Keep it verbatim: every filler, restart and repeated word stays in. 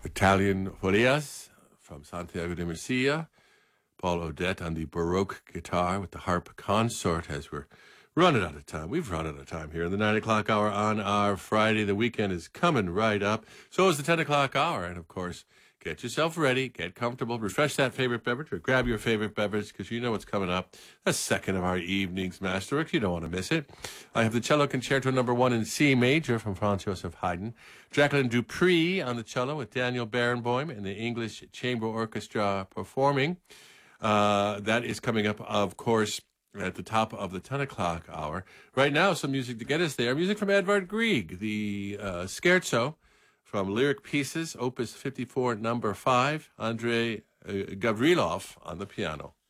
Italian Folias from Santiago de Murcia, Paul Odette on the Baroque guitar with the harp consort as we're running out of time. We've run out of time here in the nine o'clock hour on our Friday. The weekend is coming right up. So is the ten o'clock hour. And, of course, get yourself ready, get comfortable, refresh that favorite beverage or grab your favorite beverage because you know what's coming up. The second of our evenings, Masterworks. You don't want to miss it. I have the cello concerto number one in C major from Franz Joseph Haydn. Jacqueline Dupree on the cello with Daniel Barenboim and the English Chamber Orchestra performing. Uh, that is coming up, of course, at the top of the ten o'clock hour. Right now, some music to get us there. Music from Edvard Grieg, the uh, Scherzo from Lyric Pieces, Opus fifty-four, number five, Andrei uh, Gavrilov on the piano.